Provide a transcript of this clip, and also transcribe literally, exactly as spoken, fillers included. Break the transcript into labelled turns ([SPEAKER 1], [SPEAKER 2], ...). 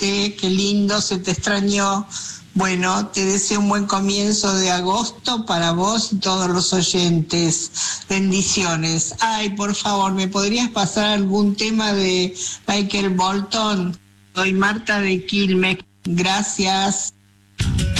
[SPEAKER 1] Qué lindo, se te extrañó. Bueno, te deseo un buen comienzo de agosto para vos y todos los oyentes. Bendiciones. Ay, por favor, ¿me podrías pasar algún tema de Michael Bolton? Soy Marta de Quilmes. Gracias.